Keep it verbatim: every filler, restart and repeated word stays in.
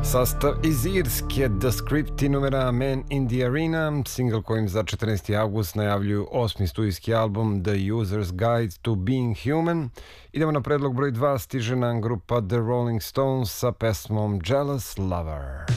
Sastav iz Irske The Script i numera Man in the Arena, single kojim za četrnaesti avgust najavljuju osmi studijski album The User's Guide to Being Human. Idemo na predlog broj dva, stiže nam grupa The Rolling Stones sa pesmom Jealous Lover.